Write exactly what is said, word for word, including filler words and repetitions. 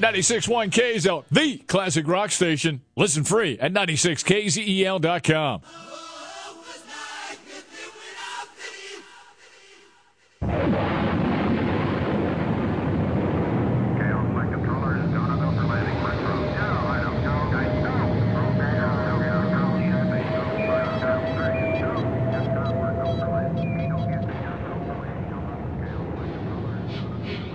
ninety-six point one K Z L, the classic rock station. Listen free at ninety-six K Z E L dot com.